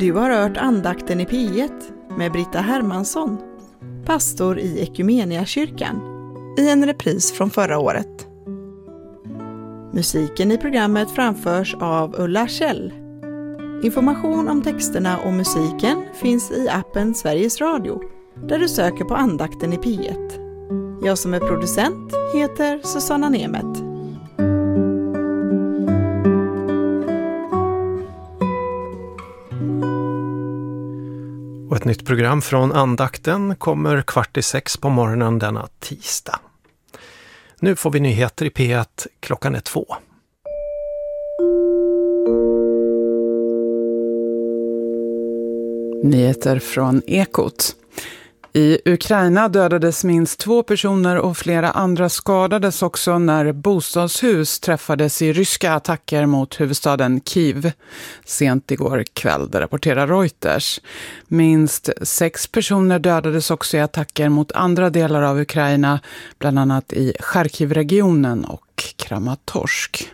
Du har hört andakten i P1 med Britta Hermansson, pastor i Ekumeniakyrkan, i en repris från förra året. Musiken i programmet framförs av Ulla Kjell. Information om texterna och musiken finns i appen Sveriges Radio, där du söker på andakten i P1. Jag som är producent heter Susanna Nemet. Och ett nytt program från andakten kommer 5:45 på morgonen denna tisdag. Nu får vi nyheter i P1, klockan är 2. Nyheter från Ekot. I Ukraina dödades minst 2 personer och flera andra skadades också när bostadshus träffades i ryska attacker mot huvudstaden Kyiv. Sent igår kväll, det rapporterar Reuters. Minst 6 personer dödades också i attacker mot andra delar av Ukraina, bland annat i Charkiv-regionen och Kramatorsk.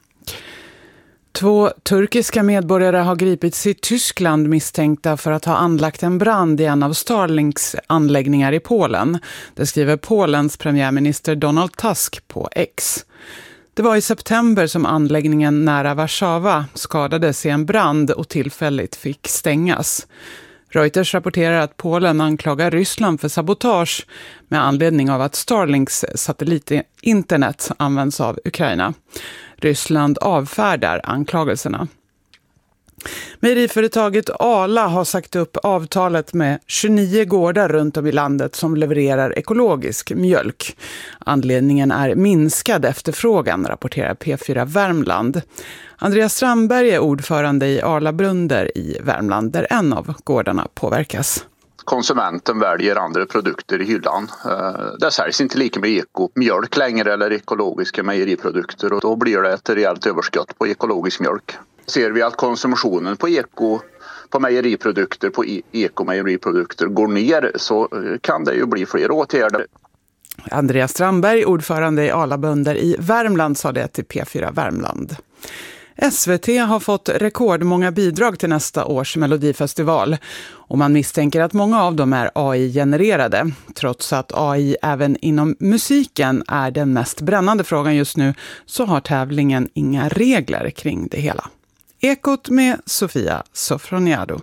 2 turkiska medborgare har gripits i Tyskland misstänkta för att ha anlagt en brand i en av Starlinks anläggningar i Polen. Det skriver Polens premiärminister Donald Tusk på X. Det var i september som anläggningen nära Warszawa skadades i en brand och tillfälligt fick stängas. Reuters rapporterar att Polen anklagar Ryssland för sabotage med anledning av att Starlinks satellitinternet används av Ukraina. Ryssland avfärdar anklagelserna. Mejeriföretaget Arla har sagt upp avtalet med 29 gårdar runt om i landet som levererar ekologisk mjölk. Anledningen är minskad efterfrågan, rapporterar P4 Värmland. Andreas Strandberg är ordförande i Arla Brunder i Värmland, där en av gårdarna påverkas. Konsumenten väljer andra produkter i hyllan. Det säljs inte lika med mjölk längre eller ekologiska mejeriprodukter, och då blir det ett rejält överskott på ekologisk mjölk. Ser vi att konsumtionen på mejeriprodukter, på ekomejeriprodukter går ner, så kan det ju bli fler åtgärder. Andreas Strandberg, ordförande i Arla Bönder i Värmland, sa det till P4 Värmland. SVT har fått rekordmånga bidrag till nästa års Melodifestival och man misstänker att många av dem är AI-genererade. Trots att AI även inom musiken är den mest brännande frågan just nu, så har tävlingen inga regler kring det hela. Ekot med Sofia Sofroniado.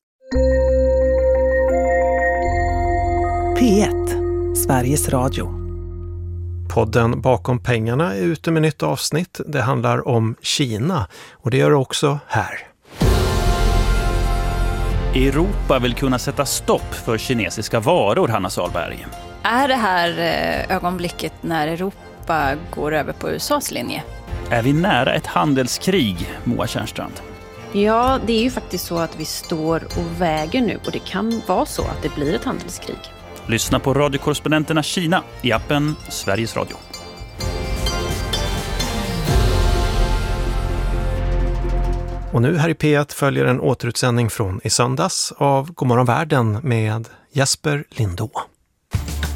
P1, Sveriges Radio. Podden Bakom pengarna är ute med nytt avsnitt. Det handlar om Kina, och det gör det också här. Europa vill kunna sätta stopp för kinesiska varor, Hanna Salberg. Är det här ögonblicket när Europa går över på USAs linje? Är vi nära ett handelskrig, Moa Tjärnstrand? Ja, det är ju faktiskt så att vi står och väger nu, och det kan vara så att det blir ett handelskrig. Lyssna på radiokorrespondenterna Kina i appen Sveriges Radio. Och nu här i P1 följer en återutsändning från i söndags av Godmorgon Världen med Jesper Lindå.